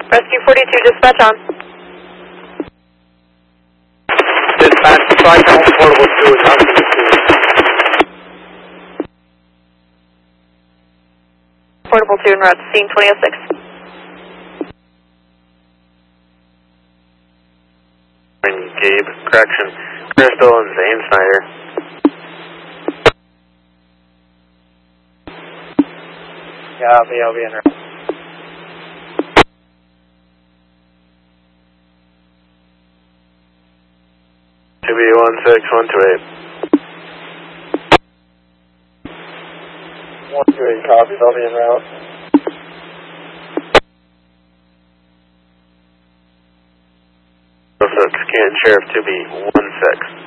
Rescue 42, dispatch on. Dispatch, Tri-Town Portable 2 is out to the scene. Portable 2 en route to scene 2006. Gabe, correction, Crystal and Zane Snyder. Yeah, I'll be in route. 16128. 128 copies, I'll be en route. Canton Sheriff to be 16.